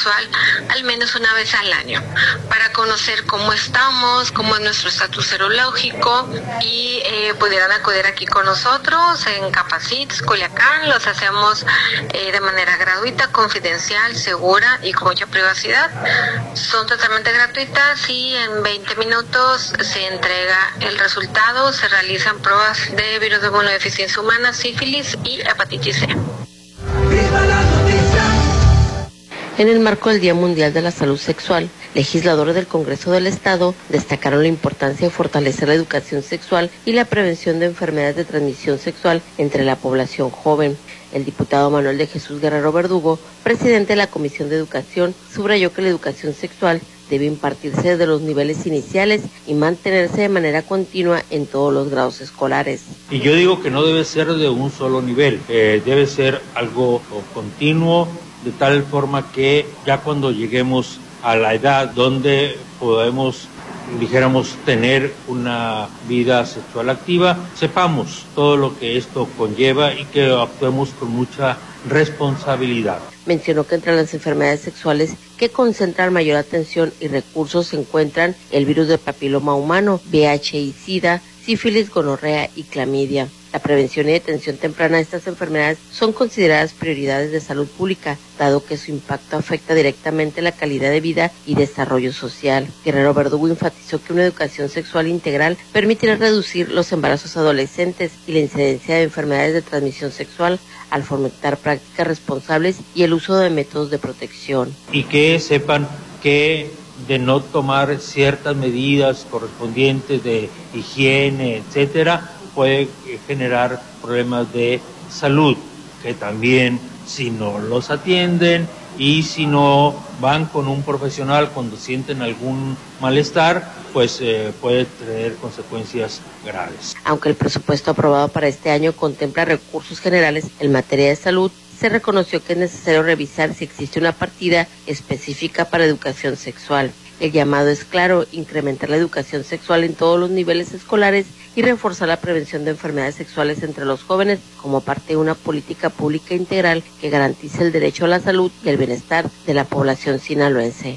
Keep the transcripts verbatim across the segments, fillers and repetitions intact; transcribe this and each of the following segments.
sexual al menos una vez al año para conocer cómo estamos, cómo es nuestro estatus serológico y eh, pudieran acudir aquí con nosotros en Capacit, Culiacán. Los hacemos eh, de manera gratuita, confidencial, segura y con mucha privacidad. Son totalmente gratuitas y en veinte minutos se entrega el resultado. Se realizan pruebas de virus de inmunodeficiencia humana, sífilis y hepatitis C. En el marco del Día Mundial de la Salud Sexual, legisladores del Congreso del Estado destacaron la importancia de fortalecer la educación sexual y la prevención de enfermedades de transmisión sexual entre la población joven. El diputado Manuel de Jesús Guerrero Verdugo, presidente de la Comisión de Educación, subrayó que la educación sexual debe impartirse desde los niveles iniciales y mantenerse de manera continua en todos los grados escolares. Y yo digo que no debe ser de un solo nivel, eh, debe ser algo continuo, de tal forma que ya cuando lleguemos a la edad donde podemos, dijéramos, tener una vida sexual activa, sepamos todo lo que esto conlleva y que actuemos con mucha responsabilidad. Mencionó que entre las enfermedades sexuales que concentran mayor atención y recursos se encuentran el virus del papiloma humano, V I H y SIDA, sífilis, gonorrea y clamidia. La prevención y detención temprana de estas enfermedades son consideradas prioridades de salud pública, dado que su impacto afecta directamente la calidad de vida y desarrollo social. Guerrero Verdugo enfatizó que una educación sexual integral permitirá reducir los embarazos adolescentes y la incidencia de enfermedades de transmisión sexual al fomentar prácticas responsables y el uso de métodos de protección. Y que sepan que de no tomar ciertas medidas correspondientes de higiene, etcétera, puede generar problemas de salud, que también si no los atienden y si no van con un profesional cuando sienten algún malestar, pues eh, puede tener consecuencias graves. Aunque el presupuesto aprobado para este año contempla recursos generales en materia de salud, se reconoció que es necesario revisar si existe una partida específica para educación sexual. El llamado es claro: incrementar la educación sexual en todos los niveles escolares y reforzar la prevención de enfermedades sexuales entre los jóvenes como parte de una política pública integral que garantice el derecho a la salud y el bienestar de la población sinaloense.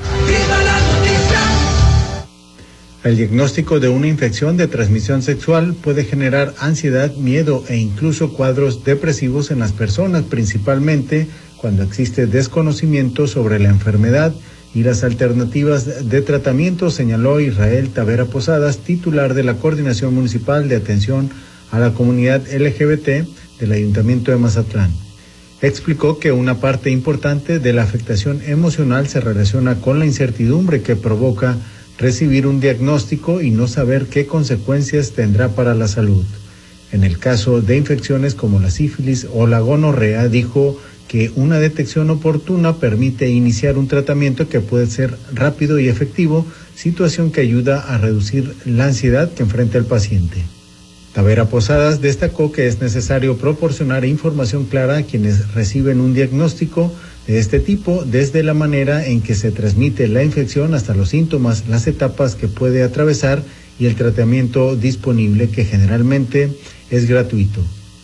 El diagnóstico de una infección de transmisión sexual puede generar ansiedad, miedo e incluso cuadros depresivos en las personas, principalmente cuando existe desconocimiento sobre la enfermedad y las alternativas de tratamiento, señaló Israel Tavera Posadas, titular de la Coordinación Municipal de Atención a la Comunidad L G B T del Ayuntamiento de Mazatlán. Explicó que una parte importante de la afectación emocional se relaciona con la incertidumbre que provoca recibir un diagnóstico y no saber qué consecuencias tendrá para la salud. En el caso de infecciones como la sífilis o la gonorrea, dijo que una detección oportuna permite iniciar un tratamiento que puede ser rápido y efectivo, situación que ayuda a reducir la ansiedad que enfrenta el paciente. Tavera Posadas destacó que es necesario proporcionar información clara a quienes reciben un diagnóstico de este tipo, desde la manera en que se transmite la infección hasta los síntomas, las etapas que puede atravesar y el tratamiento disponible, que generalmente es gratuito.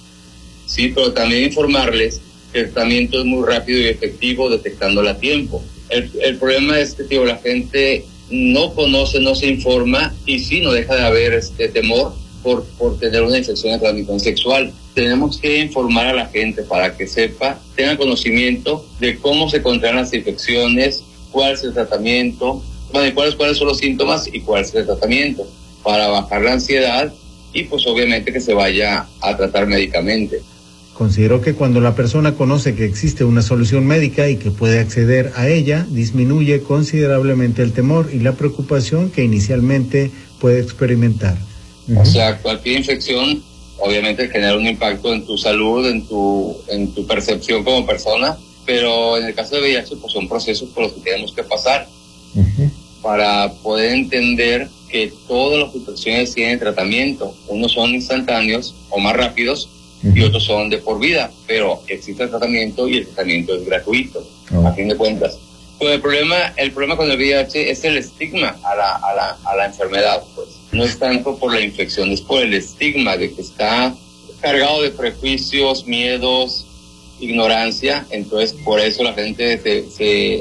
Sí, pero también informarles que el tratamiento es muy rápido y efectivo detectándola a tiempo. El, el problema es que, tío, la gente no conoce, no se informa y sí, no deja de haber este temor por, por tener una infección de transmisión sexual. Tenemos que informar a la gente para que sepa, tenga conocimiento de cómo se contraen las infecciones, cuál es el tratamiento, bueno, cuáles, cuáles son los síntomas y cuál es el tratamiento, para bajar la ansiedad y pues obviamente que se vaya a tratar médicamente. Consideró que cuando la persona conoce que existe una solución médica y que puede acceder a ella, disminuye considerablemente el temor y la preocupación que inicialmente puede experimentar. Uh-huh. O sea, cualquier infección obviamente genera un impacto en tu salud, en tu, en tu percepción como persona, pero en el caso de V I H pues son procesos por los que tenemos que pasar uh-huh. para poder entender que todas las infecciones tienen tratamiento. Unos son instantáneos o más rápidos uh-huh. y otros son de por vida, pero existe el tratamiento y el tratamiento es gratuito, uh-huh. a fin de cuentas. Pues el problema, el problema con el V I H es el estigma a la, a la, a la enfermedad, pues. No es tanto por la infección, es por el estigma de que está cargado de prejuicios, miedos, ignorancia. Entonces, por eso la gente se, se